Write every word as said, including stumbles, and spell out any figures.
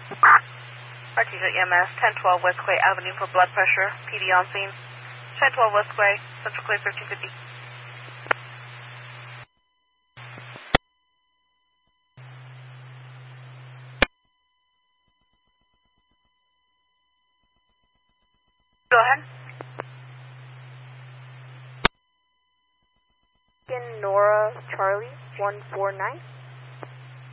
Artesia E M S, ten twelve West Clay Avenue for blood pressure, P D on scene. ten twelve West Clay, Central Clay thirteen fifty. Go ahead. Nora Charlie, one four nine.